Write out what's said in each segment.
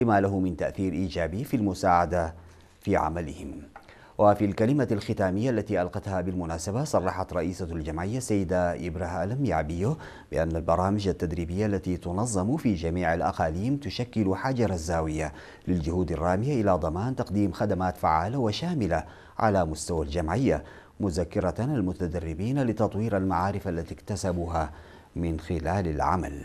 ما له من تأثير إيجابي في المساعدة في عملهم. وفي الكلمة الختامية التي ألقتها بالمناسبة، صرحت رئيسة الجمعية سيدة إبراهيم يعبيو بأن البرامج التدريبية التي تنظم في جميع الأقاليم تشكل حجر الزاوية للجهود الرامية إلى ضمان تقديم خدمات فعالة وشاملة على مستوى الجمعية، مذكرة المتدربين لتطوير المعارف التي اكتسبوها من خلال العمل.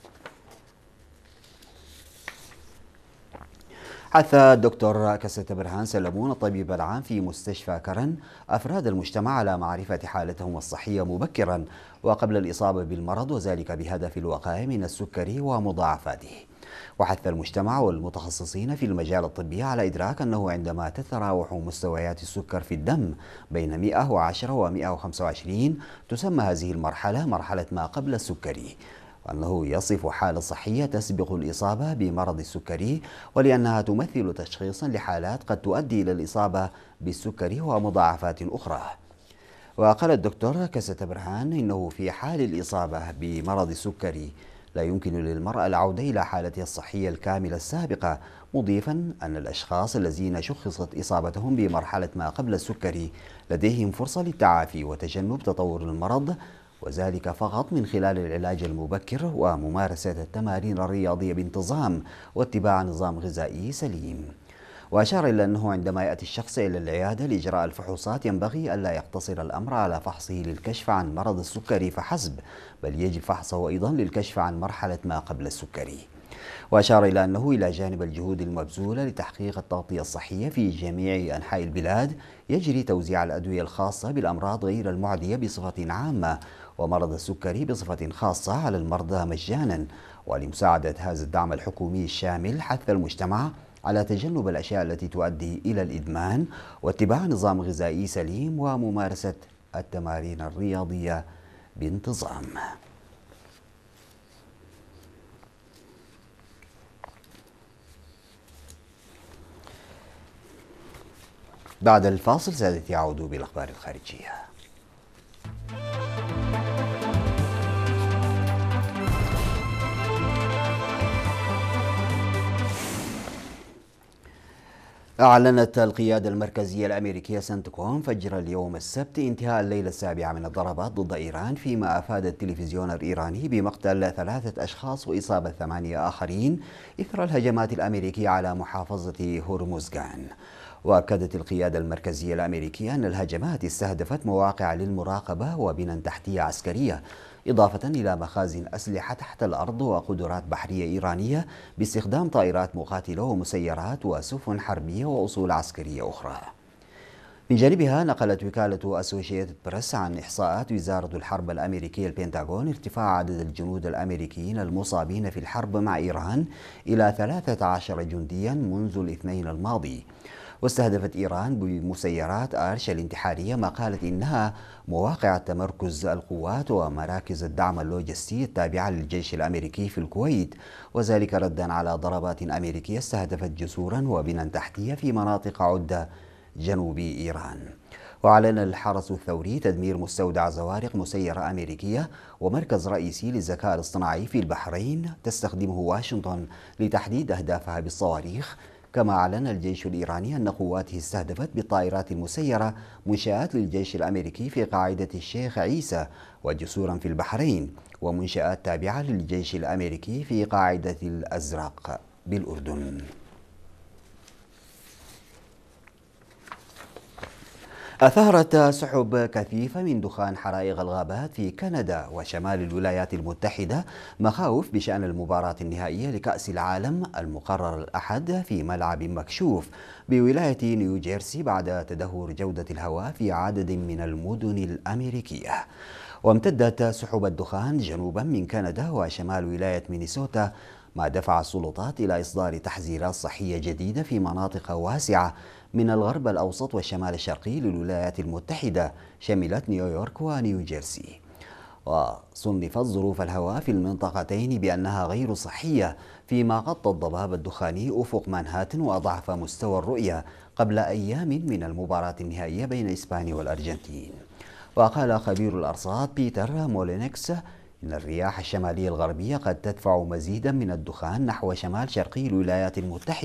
حث الدكتور كسة برهان سلمون الطبيب العام في مستشفى كرن أفراد المجتمع على معرفة حالتهم الصحية مبكرا وقبل الإصابة بالمرض، وذلك بهدف الوقاية من السكري ومضاعفاته. وحث المجتمع والمتخصصين في المجال الطبي على إدراك أنه عندما تتراوح مستويات السكر في الدم بين 110 و 125 تسمى هذه المرحلة مرحلة ما قبل السكري، وأنه يصف حالة صحية تسبق الإصابة بمرض السكري، ولأنها تمثل تشخيصا لحالات قد تؤدي إلى الإصابة بالسكري ومضاعفات أخرى. وقال الدكتور كسة برهان إنه في حال الإصابة بمرض السكري لا يمكن للمرأة العودة إلى حالتها الصحية الكاملة السابقة، مضيفا أن الأشخاص الذين شخصت إصابتهم بمرحلة ما قبل السكري لديهم فرصة للتعافي وتجنب تطور المرض، وذلك فقط من خلال العلاج المبكر وممارسة التمارين الرياضية بانتظام واتباع نظام غذائي سليم. وأشار إلى أنه عندما يأتي الشخص إلى العيادة لإجراء الفحوصات ينبغي ألا يقتصر الأمر على فحصه للكشف عن مرض السكري فحسب، بل يجب فحصه أيضا للكشف عن مرحلة ما قبل السكري. وأشار إلى أنه إلى جانب الجهود المبذولة لتحقيق التغطية الصحية في جميع أنحاء البلاد، يجري توزيع الأدوية الخاصة بالأمراض غير المعدية بصفة عامة ومرض السكري بصفة خاصة على المرضى مجانا. ولمساعدة هذا الدعم الحكومي الشامل، حث المجتمع على تجنب الأشياء التي تؤدي إلى الإدمان واتباع نظام غذائي سليم وممارسة التمارين الرياضية بانتظام. بعد الفاصل سادتي يعود بالأخبار الخارجية. أعلنت القيادة المركزية الأمريكية سنتكوم فجر اليوم السبت انتهاء الليلة السابعة من الضربات ضد إيران، فيما أفاد التلفزيون الإيراني بمقتل 3 أشخاص وإصابة 8 آخرين إثر الهجمات الأمريكية على محافظة هرمزغان. وأكدت القيادة المركزية الأمريكية أن الهجمات استهدفت مواقع للمراقبة وبنى تحتية عسكرية، إضافة إلى مخازن أسلحة تحت الأرض وقدرات بحرية إيرانية باستخدام طائرات مقاتلة ومسيرات وسفن حربية وأصول عسكرية أخرى. من جانبها، نقلت وكالة أسوشيتد بريس عن إحصاءات وزارة الحرب الأمريكية البنتاغون ارتفاع عدد الجنود الأمريكيين المصابين في الحرب مع إيران إلى 13 جنديا منذ الاثنين الماضي. واستهدفت إيران بمسيرات آرش الانتحارية ما قالت إنها مواقع تمركز القوات ومراكز الدعم اللوجستي التابعة للجيش الأمريكي في الكويت، وذلك ردا على ضربات أمريكية استهدفت جسورا وبنى تحتية في مناطق عدة جنوب إيران. وأعلن الحرس الثوري تدمير مستودع زوارق مسيرة أمريكية ومركز رئيسي للذكاء الاصطناعي في البحرين تستخدمه واشنطن لتحديد أهدافها بالصواريخ. كما أعلن الجيش الإيراني أن قواته استهدفت بالطائرات المسيرة منشآت للجيش الأمريكي في قاعدة الشيخ عيسى وجسورا في البحرين، ومنشآت تابعة للجيش الأمريكي في قاعدة الأزرق بالأردن. أثارت سحب كثيفة من دخان حرائق الغابات في كندا وشمال الولايات المتحدة مخاوف بشأن المباراة النهائية لكأس العالم المقرر الأحد في ملعب مكشوف بولاية نيوجيرسي بعد تدهور جودة الهواء في عدد من المدن الأمريكية. وامتدت سحب الدخان جنوبا من كندا وشمال ولاية مينيسوتا، ما دفع السلطات إلى إصدار تحذيرات صحية جديدة في مناطق واسعة من الغرب الأوسط والشمال الشرقي للولايات المتحدة شملت نيويورك ونيوجيرسي. وصنفت ظروف الهواء في المنطقتين بأنها غير صحية، فيما غطى الضباب الدخاني أفق مانهاتن وأضعف مستوى الرؤية قبل أيام من المباراة النهائية بين إسبانيا والأرجنتين. وقال خبير الأرصاد بيتر مولينكس إن الرياح الشمالية الغربية قد تدفع مزيدا من الدخان نحو شمال شرقي الولايات المتحدة.